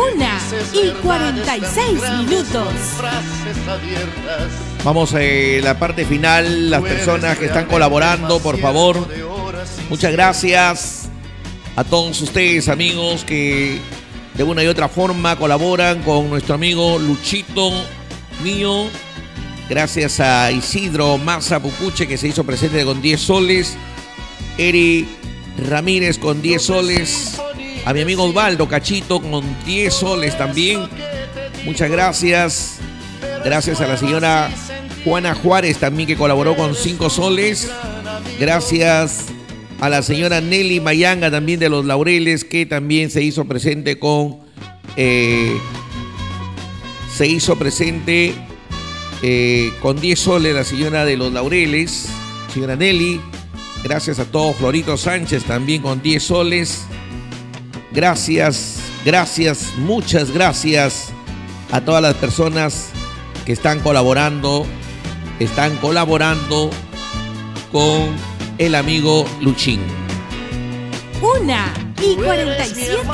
1:46. Vamos a la parte final. Las personas que están colaborando, por favor. Muchas gracias a todos ustedes, amigos, que de una y otra forma colaboran con nuestro amigo Luchito Mío. Gracias a Isidro Maza Pupuche, que se hizo presente con 10 soles. Eri Ramírez con 10 soles. A mi amigo Osvaldo Cachito con 10 soles también. Muchas gracias. Gracias a la señora Juana Juárez también, que colaboró con 5 soles. Gracias a la señora Nelly Mayanga también de Los Laureles, que también se hizo presente con 10 soles, la señora de Los Laureles, señora Nelly. Gracias a todos. Florito Sánchez también con 10 soles. Gracias, muchas gracias a todas las personas que están colaborando con el amigo Luchín. 1:47.